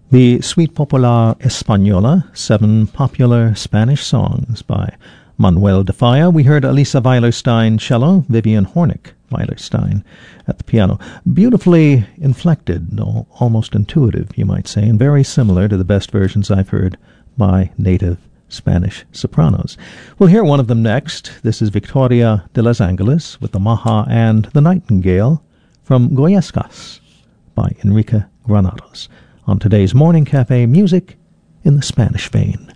The Suite Popular Española, 7 popular Spanish songs by Manuel de Falla. We heard Elisa Weilerstein cello, Vivian Hornick Weilerstein at the piano. Beautifully inflected, almost intuitive, you might say, and very similar to the best versions I've heard by native Spanish sopranos. We'll hear one of them next. This is Victoria de los Angeles with the Maha and the Nightingale from Goyescas by Enrique Granados on today's Morning Cafe Music in the Spanish Vein.